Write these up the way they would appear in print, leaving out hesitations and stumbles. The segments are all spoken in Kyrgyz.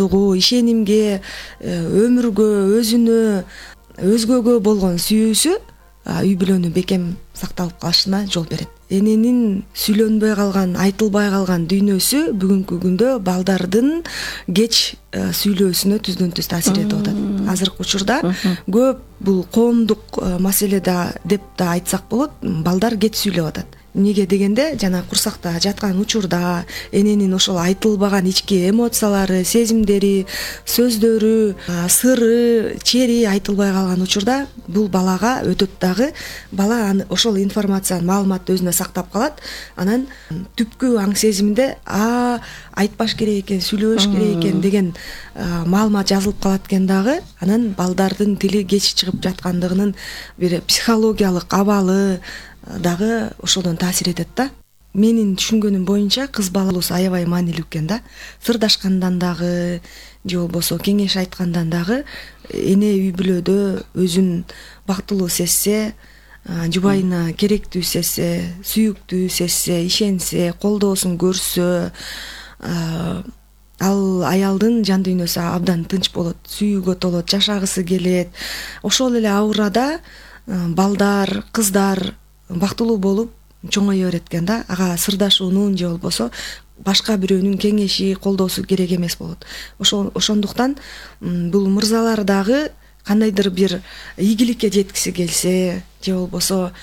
ишенимге, өмүргө, өзүнө, өзгөгө болгон сүйүүсү үй бүлөнү бекем сакталып калышына жол берет. Эненин сүйлөнбөй калган, айтылбай калган дүйнөсү бүгүнкү күндө балдардын кеч сүйлөөсүнө түздөн түз таасир этип атат. Азыркы учурда көп бул коомдук маселе да деп да айтсак болот, балдар кеч сүйлөп атат. Эмнеге дегенде, жана курсакта жаткан учурда эненин ошол айтылбаган ички эмоциялары, сезимдери, сөздөрү, сыры, чери айтылбай калган учурда бул балага өтөт дагы. Бала ошол информацияны, маалыматты өзүнө сактап калат. Анан түпкү аң сезиминде айтпаш керек экен, сүйлөбөш керек экен деген маалымат жазылып калат экен дагы. Анан балдардын тили кеч чыгып жаткандыгынын бир психологиялык абалы дагы ошодон таасир этет да. Менин түшүнгөнүм боюнча кыз балалуусу аябай маанилүү экен да. Сырдашкандан дагы же болбосо кеңеш айткандан дагы эне үй бүлөдө өзүн бактылуу сезсе, жубайына керектүү сезсе, сүйүктүү сезсе, ишенсе, колдоосун көрсө, ал аялдын жан дүйнөсү абдан тынч болот, сүйүүгө толот, жашагысы келет. Ошол эле аурада балдар, кыздар бактылуу болуп чоңое берет экен да. Ага сырдашуунун же болбосо башка бирөөнүн кеңеши, колдоосу керек эмес болот. Ошондуктан бул мырзалар дагы кандайдыр бир ийгиликке жеткиси келсе, же болбосо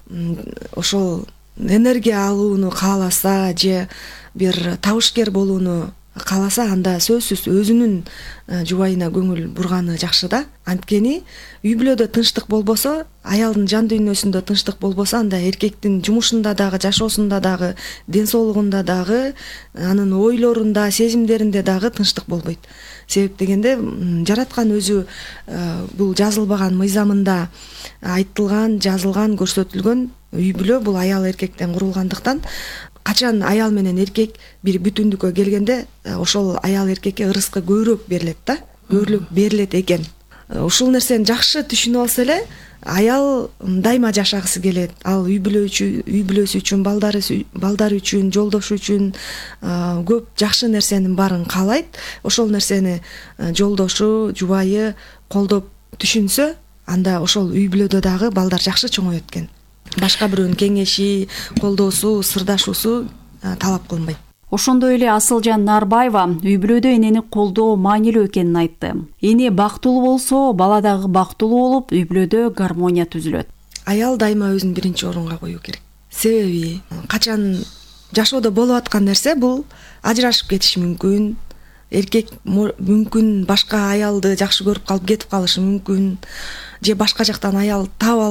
ошол энергия алууну кааласа, же бир табышкер болууну кааласа, анда сөзсүз өзүнүн жубайына көңүл бурганы жакшы да. Анткени үй бүлөдө тынчтык болбосо, аялдын жан дүйнөсүндө тынчтык болбосо, анда эркектин жумушунда дагы, жашоосунда дагы, ден соолугунда дагы, анын ойлорунда, сезимдеринде дагы тынчтык болбойт. Себеп дегенде, жараткан өзү бул жазылбаган мыйзамында айтылган, жазылган, көрсөтүлгөн үй бүлө бул аял эркектен курулгандыктан, качан аял менен эркек бир бүтүндүккө келгенде, ошол аял эркекке ырыскы көбүрөөк берилет да, көбүрөөк берилет экен. Ушул нерсени жакшы түшүнүп алса эле, аял дайыма жашагысы келет. Ал үй бүлөсү үчүн, балдары үчүн, жолдошу үчүн көп жакшы нерсенин баарын каалайт. Ошол нерсени жолдошу, жубайы колдоп түшүнсө, анда ошол үй бүлөдө дагы балдар жакшы чоңоет экен. Башка бирөөнүн кеңеши, колдоосу, сырдашуусу талап кылынбайт. Ошондой эле Асылжан Нарбаева үй бүлөдө энени колдоо маанилүү экенин айтты. Эне бактылуу болсо, бала дагы бактылуу болуп, үй бүлөдө гармония түзүлөт. Аял дайыма өзүн биринчи орунга коюу керек. Себеби качан жашоодо болуп аткан нерсе бул ажырашып кетиши мүмкүн. Эркек мүмкүн башка аялды жакшы көрүп калып кетип калышы мүмкүн. Же башка жактан аял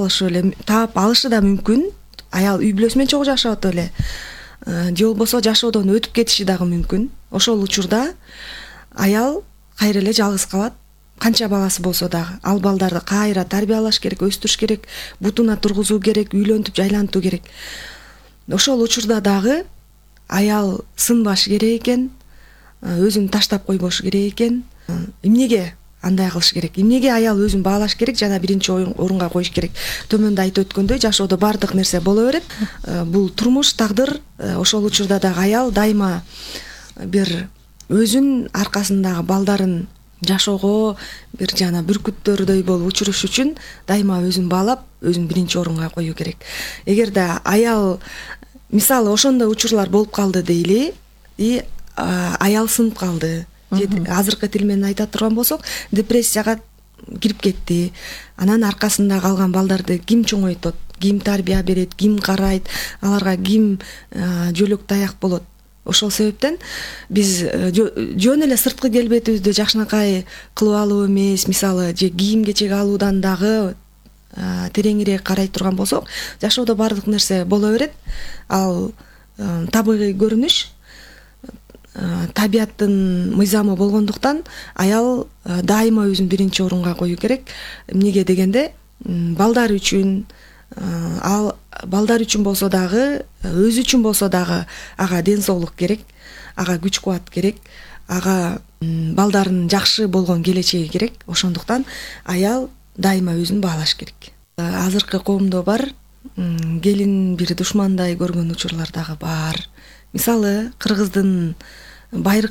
таап алышы да мүмкүн. Аял үй бүлөсү менен чогуу жашап эле. Же болбосо жашоодон өтүп кетиши дагы мүмкүн. Ошол учурда аял кайра эле жалгыз калат. Канча баласы болсо дагы ал балдарды кайра тарбиялаш керек, өстүрүш керек, бутуна тургузуу керек, үйлөнтүп жайлантуу керек. Ошол учурда дагы аял сынбаш керек экен, өзүн таштап койбош керек экен. Эмнеге андай кылыш керек? Эмнеге аял өзүн баалаш керек жана биринчи орунга коюш керек? Төмөндө айтып өткөндөй, жашоодо бардык нерсе боло берет. Бул турмуш, тагдыр. Ошол учурда дагы аял дайыма бир өзүн аркасындагы балдарын жашоого бир жана бүркүттөрдөй болуп учуруш үчүн дайыма өзүн баалап, өзүн биринчи орунга коюу керек. Эгерде аял, мисалы, ошондой учурлар болуп калды дейли, аял сынып калды. Азыркы тил менен айта турган болсок, депрессияга кирип кетти. Анан аркасында калган балдарды ким чоңойтот, ким тарбия берет, ким карайт, аларга ким жөлөк таяк болот. Ошол себептен биз жөн эле сырткы келбетибизди жакшынакай кылып алуу эмес, мисалы, же кийим кечек алуудан дагы тереңирээк карай турган болсок, жашоодо бардык нерсе боло берет. Ал табигый көрүнүш, табияттын мыйзамы болгондуктан аял дайыма өзүн биринчи орунга коюу керек. Эмнеге дегенде, балдар үчүн, балдар үчүн болсо дагы, өзү үчүн болсо дагы ага ден соолук керек, ага күч кубат керек, ага балдардын жакшы болгон келечеги керек. Ошондуктан аял дайыма өзүн баалаш керек. Азыркы коомдо бар, келин бир душмандай көргөн учурлар дагы бар. Мисалы, кыргыздын байыркы